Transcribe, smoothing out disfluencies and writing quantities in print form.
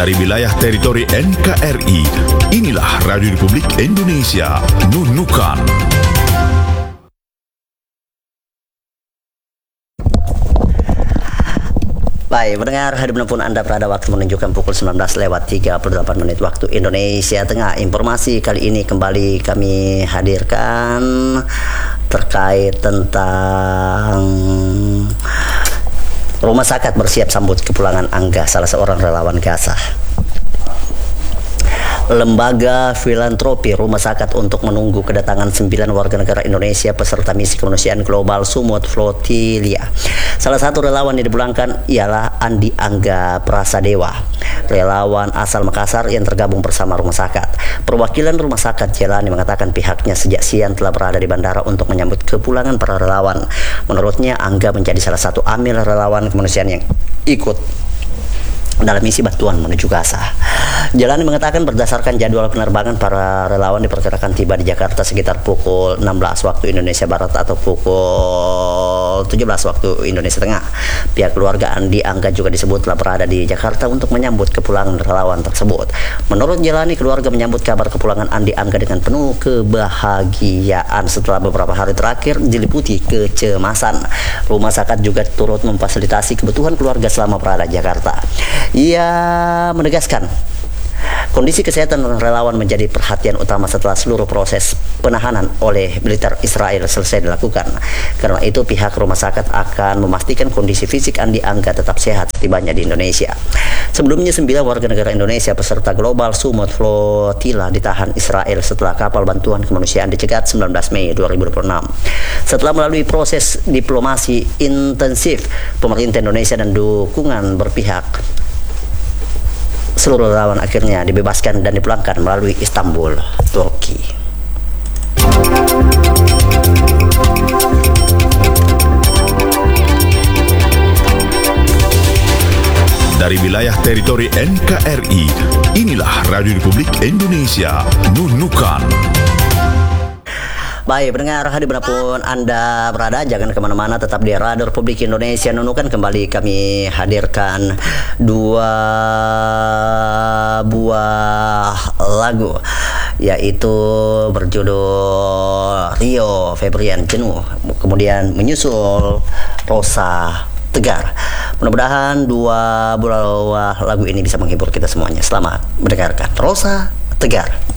Dari wilayah teritori NKRI, inilah Radio Republik Indonesia, Nunukan. Baik, pendengar, dimanapun Anda berada, waktu menunjukkan pukul 19:38 waktu Indonesia Tengah. Informasi kali ini kembali kami hadirkan terkait tentang Rumah Sakit bersiap sambut kepulangan Angga, salah seorang relawan Gaza. Lembaga filantropi Rumah Sakit untuk menunggu kedatangan 9 warga negara Indonesia peserta misi kemanusiaan global Sumut Flotilla. Salah satu relawan yang dipulangkan ialah Andi Angga Prasadewa, relawan asal Makassar yang tergabung bersama Rumah Sakit. Perwakilan Rumah Sakit Jelani mengatakan pihaknya sejak siang telah berada di bandara untuk menyambut kepulangan para relawan. Menurutnya, Angga menjadi salah satu amil relawan kemanusiaan yang ikut dalam misi bantuan menuju Gaza. Jalani mengatakan berdasarkan jadwal penerbangan, para relawan diperkirakan tiba di Jakarta sekitar pukul 16 waktu Indonesia Barat atau pukul 17 waktu Indonesia Tengah. Pihak keluarga Andi Angga juga disebut telah berada di Jakarta untuk menyambut kepulangan relawan tersebut. Menurut Jalani, keluarga menyambut kabar kepulangan Andi Angga dengan penuh kebahagiaan setelah beberapa hari terakhir diliputi kecemasan. Rumah Sakit juga turut memfasilitasi kebutuhan keluarga selama berada di Jakarta. Ia menegaskan kondisi kesehatan relawan menjadi perhatian utama setelah seluruh proses penahanan oleh militer Israel selesai dilakukan. Karena itu pihak Rumah Sakit akan memastikan kondisi fisik Andi Angga tetap sehat setibanya di Indonesia. Sebelumnya 9 warga negara Indonesia peserta global Sumut Flotilla ditahan Israel setelah kapal bantuan kemanusiaan dicegat 19 Mei 2026. Setelah melalui proses diplomasi intensif, pemerintah Indonesia dan dukungan berpihak, seluruh relawan akhirnya dibebaskan dan dipulangkan melalui Istanbul, Turki. Dari wilayah teritori NKRI, inilah Radio Republik Indonesia, Nunukan. Baik, pendengar, dimanapun Anda berada, jangan kemana-mana, tetap di Radio Republik Indonesia Nunukan. Kembali kami hadirkan 2 buah lagu, yaitu berjudul Rio Febrian Jenuh, kemudian menyusul Rosa Tegar. Mudah-mudahan 2 buah lagu ini bisa menghibur kita semuanya. Selamat mendengarkan Rosa Tegar.